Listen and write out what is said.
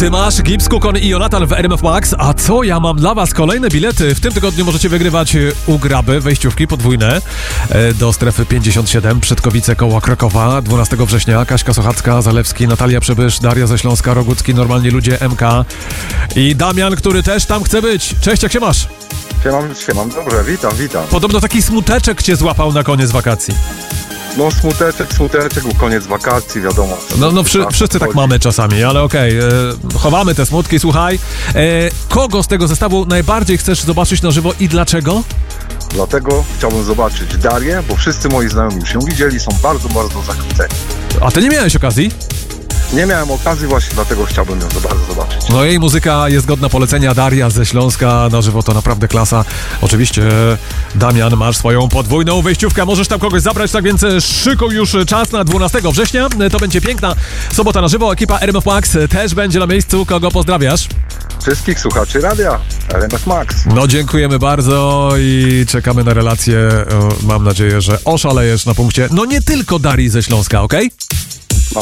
Ty masz Gibbs, Kukon i Jonatan w RMF Max, a co? Ja mam dla was kolejne bilety. W tym tygodniu możecie wygrywać u Graby wejściówki podwójne do strefy 57, Przedkowice koło Krakowa, 12 września. Kaśka Sochacka, Zalewski, Natalia Przybysz, Daria ze Śląska, Rogucki, Normalni Ludzie, MK i Damian, który też tam chce być. Cześć, jak się masz? Siemam, dobrze, witam. Podobno taki smuteczek cię złapał na koniec wakacji. No smuteczek, był koniec wakacji, wiadomo. Wszyscy tak mamy czasami, ale okej, chowamy te smutki, słuchaj. Kogo z tego zestawu najbardziej chcesz zobaczyć na żywo i dlaczego? Dlatego chciałbym zobaczyć Darię, bo wszyscy moi znajomi już ją widzieli, są bardzo zachwyceni. A ty nie miałeś okazji? Nie miałem okazji właśnie, dlatego chciałbym ją bardzo zobaczyć. No jej muzyka jest godna polecenia. Daria ze Śląska na żywo to naprawdę klasa. Oczywiście, Damian, masz swoją podwójną wejściówkę, możesz tam kogoś zabrać, tak więc szykuj już czas na 12 września. To będzie piękna sobota na żywo. Ekipa RMF Max też będzie na miejscu. Kogo pozdrawiasz? Wszystkich słuchaczy radia RMF Max. No dziękujemy bardzo i czekamy na relację. Mam nadzieję, że oszalejesz na punkcie, no nie tylko Darii ze Śląska, okej?